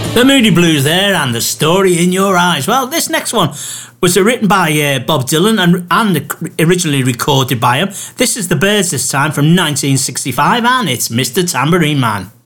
The Moody Blues there, and The Story in Your Eyes. Well, this next one was written by Bob Dylan and originally recorded by him. This is The Byrds this time from 1965, and it's Mr. Tambourine Man.